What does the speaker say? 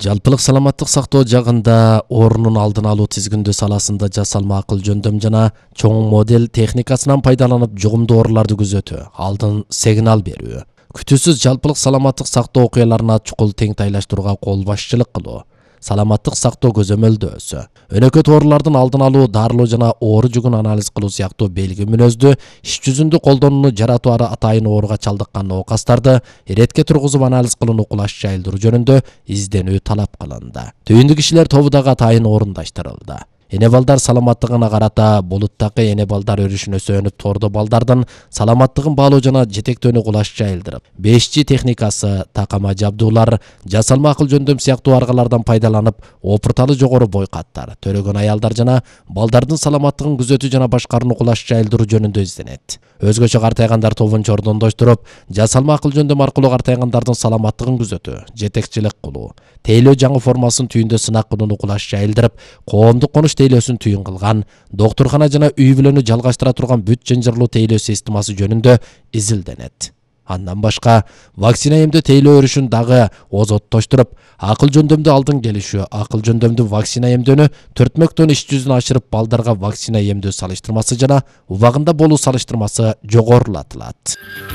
Жалпылык саламаттык сактоо жагында орунун алдын алуу тизгиндөө саласында жасалма акыл жөндөм жана чоң модель техникасынан пайдаланып жугумдуу ооруларды күзөтүү, алдын сигнал берүү, күтүүсүз жалпылык саламаттык сактоо окуяларына чукул теңтайлаштырууга кол башчылык кылуу, саламаттык сактоо көзөмөлдөөсү, өнөкөт оорулардын алдын алуу, дарылоо жана оору жүгүн анализ кылуу сыяктуу белги мүнөздүү иш жүзүндө колдонууну жаратуу атайын ооруга чалдыккан оокастарды иретке тургузуп анализ кылууну кулаш жайылдыруу жөнүндө изденүү талап кылынды. Түйүндү кишилер тобу дагы атайын орундаштырылды. Эне балдар саламаттыгына карата булуттакы эне балдар өрүшүнө сөөнүп тордо балдардын саламаттыгын баалоо жана жетектөөнү кулаш жайылдырып, 5G техникасы, такама жабдуулар, жасалма акыл жөндөм сыяктуу аргалардан пайдаланып, опурталы жогору бой каттар, төрөгөн аялдар жана балдардын саламаттыгын күзөтүү жана башкарууну кулаш жайылдыруу жөнүндө изденет. Өзгөчө картайгандар тобун чордондоштуруп, жасалма акыл жөндөм аркылуу картайгандардын саламаттыгын күзөтүү, жетекчилик кылуу, тейлөө жаңы формасын түйүндө сынак кылууну кулаш жайылдырып, коомдук конуш тейлөөсүн түйүн кылган, доктурхана жана үй бүлөнү жалгаштыра турган бүт жынжырлуу тейлөө системасы жөнүндө изилденет. Андан башка вакцина эмдөө тейлөө өрүшүн дагы озоттоштуруп, акыл жөндөмдү алдын келишүү, акыл жөндөмдү вакцина эмдөөнү төртмөктөн иш жүзүн ашырып балдарга вакцина эмдөө салыштырмасы жана убагында болуу салыштырмасы жогорулатылат.